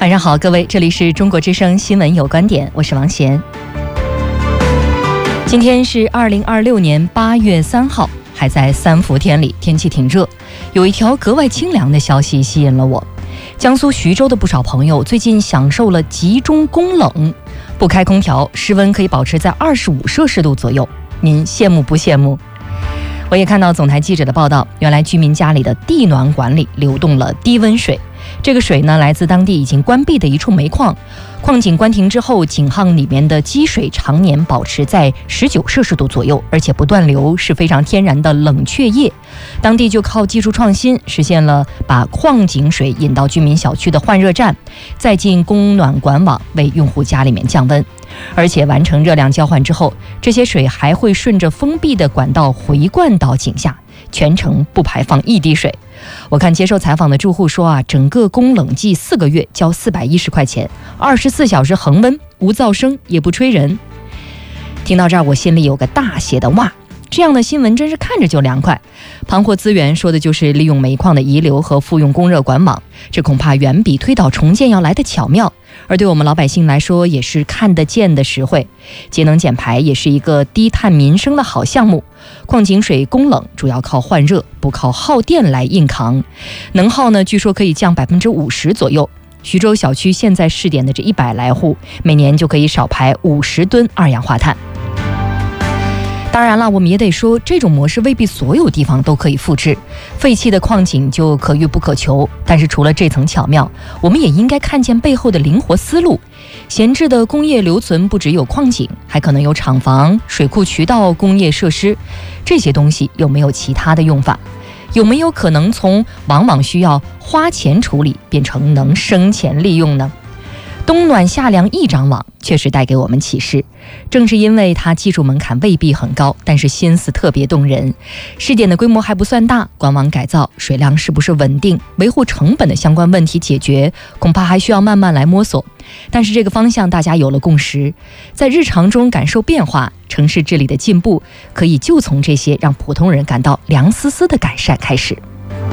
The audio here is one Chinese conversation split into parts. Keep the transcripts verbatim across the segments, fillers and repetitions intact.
晚上好，各位，这里是中国之声新闻有观点，我是王贤。今天是二零二六年八月三号，还在三伏天里，天气挺热。有一条格外清凉的消息吸引了我，江苏徐州的不少朋友最近享受了集中供冷，不开空调，室温可以保持在二十五摄氏度左右。您羡慕不羡慕？我也看到总台记者的报道，原来居民家里的地暖管里流动了低温水，这个水呢来自当地已经关闭的一处煤矿，矿井关停之后，井巷里面的积水常年保持在十九摄氏度左右，而且不断流，是非常天然的冷却液。当地就靠技术创新实现了把矿井水引到居民小区的换热站，再进供暖管网，为用户家里面降温。而且完成热量交换之后，这些水还会顺着封闭的管道回灌到井下，全程不排放一滴水。我看接受采访的住户说啊，整个供冷季四个月交四百一十块钱，二十四小时恒温，无噪声也不吹人。听到这儿，我心里有个大写的哇，这样的新闻真是看着就凉快。盘活资源说的就是利用煤矿的遗留和复用供热管网，这恐怕远比推倒重建要来得巧妙，而对我们老百姓来说也是看得见的实惠。节能减排也是一个低碳民生的好项目。矿井水供冷主要靠换热，不靠耗电来硬扛，能耗呢据说可以降百分之五十左右。徐州小区现在试点的这一百来户，每年就可以少排五十吨二氧化碳。当然了，我们也得说，这种模式未必所有地方都可以复制，废弃的矿井就可遇不可求。但是除了这层巧妙，我们也应该看见背后的灵活思路。闲置的工业留存不只有矿井，还可能有厂房、水库、渠道、工业设施，这些东西有没有其他的用法？有没有可能从往往需要花钱处理，变成能生钱利用呢？冬暖夏凉一张网确实带给我们启示，正是因为它技术门槛未必很高，但是心思特别动人。试点的规模还不算大，管网改造、水量是不是稳定、维护成本的相关问题解决，恐怕还需要慢慢来摸索。但是这个方向大家有了共识，在日常中感受变化，城市治理的进步，可以就从这些让普通人感到凉丝丝的改善开始。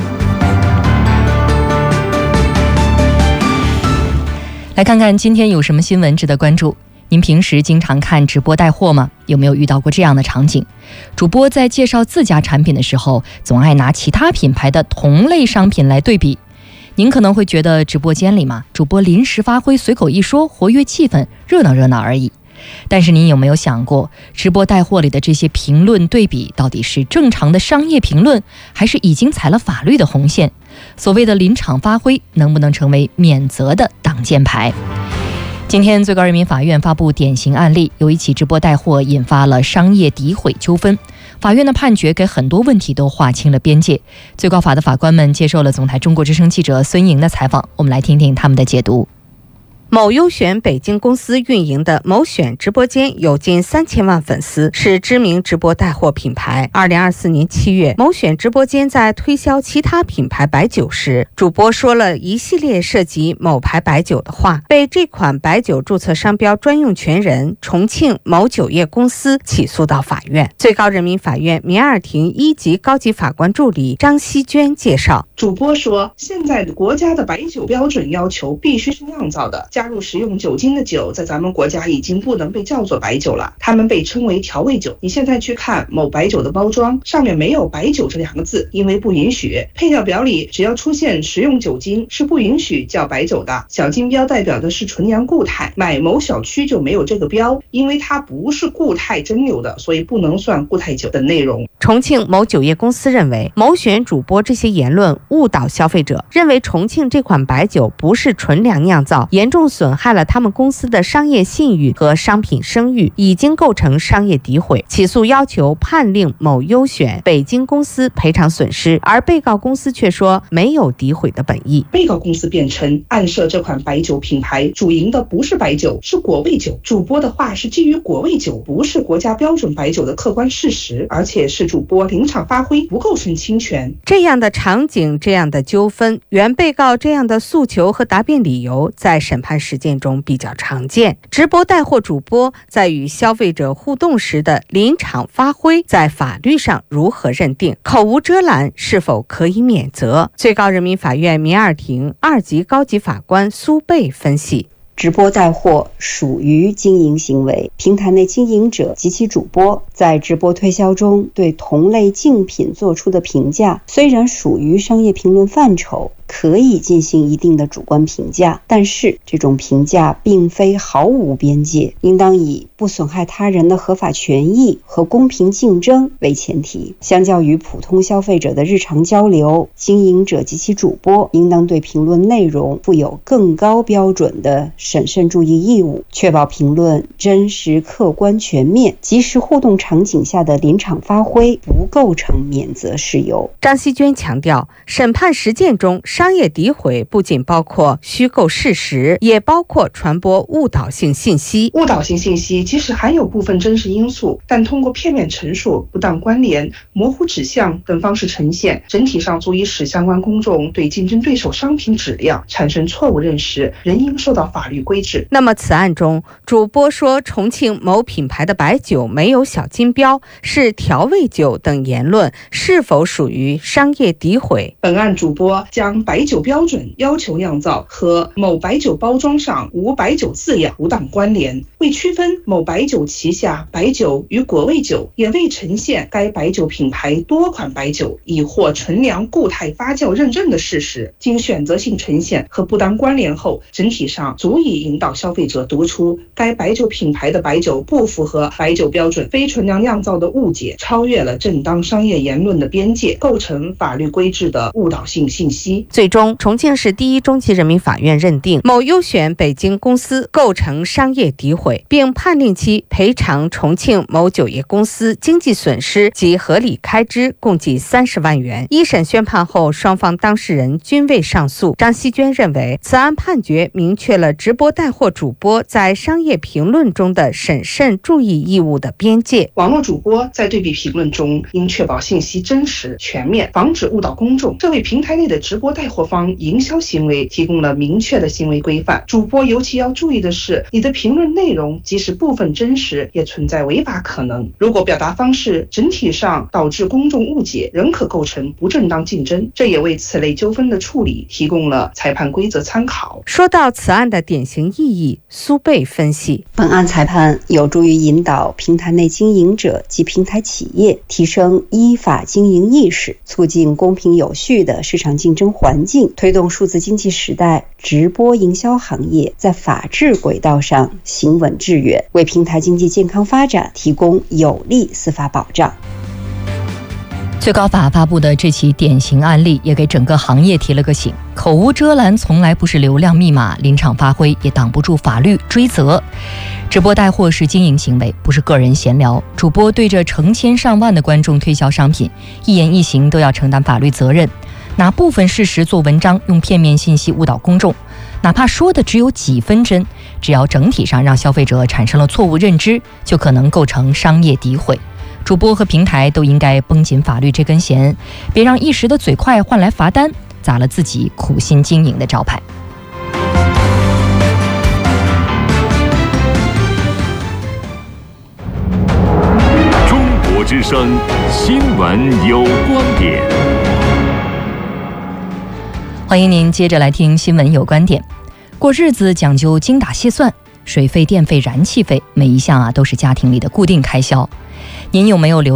来看看今天有什么新闻值得关注。您平时经常看直播带货吗？有没有遇到过这样的场景？主播在介绍自家产品的时候，总爱拿其他品牌的同类商品来对比。您可能会觉得直播间里嘛，主播临时发挥，随口一说，活跃气氛，热闹热闹而已。但是您有没有想过，直播带货里的这些评论对比，到底是正常的商业评论，还是已经踩了法律的红线？所谓的临场发挥，能不能成为免责的挡箭牌？今天最高人民法院发布典型案例，有一起直播带货引发了商业诋毁纠纷。法院的判决给很多问题都划清了边界。最高法的法官们接受了总台中国之声记者孙莹的采访，我们来听听他们的解读。 某优选北京公司运营的某选直播间有近三千万粉丝，是知名直播带货品牌。二零二四年七月，某选直播间在推销其他品牌白酒时，主播说了一系列涉及某牌白酒的话，被这款白酒注册商标专用权人重庆某酒业公司起诉到法院。最高人民法院民二庭一级高级法官助理张希娟介绍， 主播说，现在国家的白酒标准要求必须是酿造的，加入食用酒精的酒在咱们国家已经不能被叫做白酒了，它们被称为调味酒。你现在去看某白酒的包装，上面没有白酒这两个字，因为不允许。配料表里只要出现食用酒精是不允许叫白酒的。小金标代表的是纯阳固态，买某小区就没有这个标，因为它不是固态蒸馏的，所以不能算固态酒的内容。 重庆某酒业公司认为，某选主播这些言论误导消费者，认为重庆这款白酒不是纯粮酿造，严重损害了他们公司的商业信誉和商品声誉，已经构成商业诋毁。起诉要求判令某优选北京公司赔偿损失，而被告公司却说没有诋毁的本意。 被告公司辩称，暗设这款白酒品牌主营的不是白酒，是果味酒。主播的话是基于果味酒不是国家标准白酒的客观事实，而且是主播临场发挥，不构成侵权。 这样的场景，这样的纠纷，原被告这样的诉求和答辩理由，在审判实践中比较常见。直播带货主播在与消费者互动时的临场发挥，在法律上如何认定？口无遮拦是否可以免责？最高人民法院民二庭二级高级法官苏贝分析。 直播带货属于经营行为，平台内经营者及其主播在直播推销中对同类竞品做出的评价，虽然属于商业评论范畴，可以进行一定的主观评价，但是这种评价并非毫无边界，应当以不损害他人的合法权益和公平竞争为前提。相较于普通消费者的日常交流，经营者及其主播应当对评论内容负有更高标准的审慎注意义务，确保评论真实、客观、全面。即时互动场景下的临场发挥不构成免责事由。 张锡娟强调，审判实践中商业诋毁不仅包括虚构事实，也包括传播误导性信息。 误导性信息即使含有部分真实因素，但通过片面陈述、不当关联、模糊指向等方式呈现，整体上足以使相关公众对竞争对手商品质量产生错误认识，仍应受到法律规制。 那么此案中，主播说重庆某品牌的白酒没有小金标，是调味酒等言论，是否属于商业诋毁？ 本案主播将白酒标准要求酿造和某白酒包装上无白酒字样不当关联，未区分某白酒旗下白酒与果味酒，也未呈现该白酒品牌多款白酒已获纯粮固态发酵认证的事实，经选择性呈现和不当关联后，整体上足以引导消费者读出该白酒品牌的白酒不符合白酒标准，非纯粮酿造的误解超越了正当商业言论的边界，构成法律规制的误导性信息。 最终，重庆市第一中级人民法院认定某优选北京公司构成商业诋毁，并判令其赔偿重庆某酒业公司经济损失及合理开支共计三十万元。一审宣判后，双方当事人均未上诉。张锡娟认为，此案判决明确了直播带货主播在商业评论中的审慎注意义务的边界。 网络主播在对比评论中应确保信息真实全面，防止误导公众，这为平台内的直播带货方营销行为提供了明确的行为规范。主播尤其要注意的是，你的评论内容即使部分真实，也存在违法可能。如果表达方式整体上导致公众误解，仍可构成不正当竞争，这也为此类纠纷的处理提供了裁判规则参考。 说到此案的典型意义，苏贝分析， 本案裁判有助于引导平台内经营者及平台企业提升依法经营意识，促进公平有序的市场竞争环境，推动数字经济时代直播营销行业在法治轨道上行稳致远，为平台经济健康发展提供有力司法保障。 最高法发布的这起典型案例也给整个行业提了个醒，口无遮拦从来不是流量密码，临场发挥也挡不住法律追责。直播带货是经营行为，不是个人闲聊。主播对着成千上万的观众推销商品，一言一行都要承担法律责任。拿部分事实做文章，用片面信息误导公众，哪怕说的只有几分真，只要整体上让消费者产生了错误认知，就可能构成商业诋毁。主播和平台都应该绷紧法律这根弦，别让一时的嘴快换来罚单，砸了自己苦心经营的招牌。 中国之声新闻有观点， 欢迎您接着来听新闻有观点。过日子讲究精打细算，水费、电费、燃气费，每一项啊都是家庭里的固定开销。您有没有留